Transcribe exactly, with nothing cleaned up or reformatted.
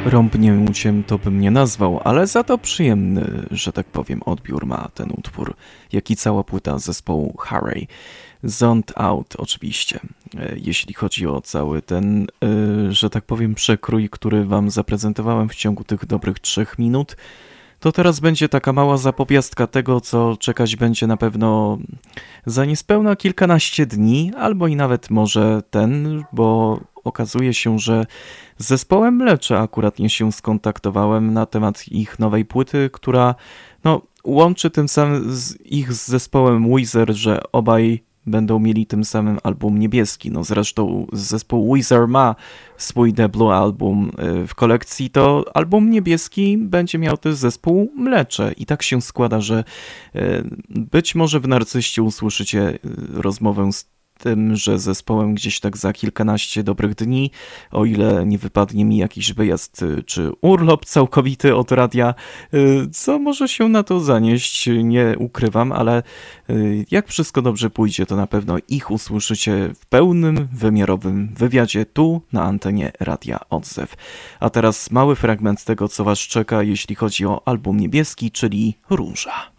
Rąbnięciem to bym nie nazwał, ale za to przyjemny, że tak powiem, odbiór ma ten utwór, jak i cała płyta zespołu Harry. Zoned Out oczywiście, jeśli chodzi o cały ten, że tak powiem, przekrój, który wam zaprezentowałem w ciągu tych dobrych trzech minut, to teraz będzie taka mała zapowiastka tego, co czekać będzie na pewno za niespełna kilkanaście dni, albo i nawet może ten, bo okazuje się, że z zespołem Mlecze akurat nie się skontaktowałem na temat ich nowej płyty, która no, łączy tym samym z ich z zespołem Weezer, że obaj będą mieli tym samym album niebieski. No zresztą zespół Weezer ma swój The Blue album w kolekcji, to album niebieski będzie miał też zespół Mlecze. I tak się składa, że być może w Narcyście usłyszycie rozmowę z tym, że zespołem gdzieś tak za kilkanaście dobrych dni, o ile nie wypadnie mi jakiś wyjazd czy urlop całkowity od radia, co może się na to zanieść, nie ukrywam, ale jak wszystko dobrze pójdzie, to na pewno ich usłyszycie w pełnym, wymiarowym wywiadzie tu na antenie Radia Odzew. A teraz mały fragment tego, co was czeka, jeśli chodzi o album niebieski, czyli Róża.